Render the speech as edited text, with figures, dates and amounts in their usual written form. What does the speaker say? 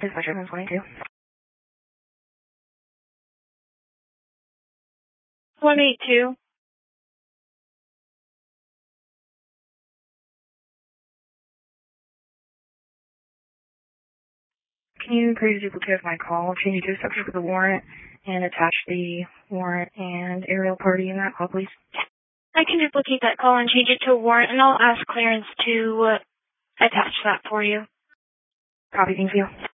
Dispatcher 122. 182. Can you create a duplicate of my call, change it to a subject with a warrant, and attach the warrant and aerial party in that call, please? I can duplicate that call and change it to a warrant, and I'll ask clearance to attach that for you. Copy, thank you.